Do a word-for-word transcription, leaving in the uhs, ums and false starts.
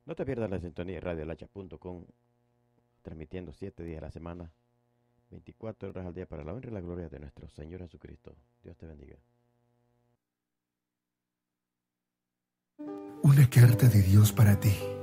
No te pierdas la sintonía de radio lacha punto com, transmitiendo siete días a la semana, veinticuatro horas al día para la honra y la gloria de nuestro Señor Jesucristo. Dios te bendiga. Una carta de Dios para ti.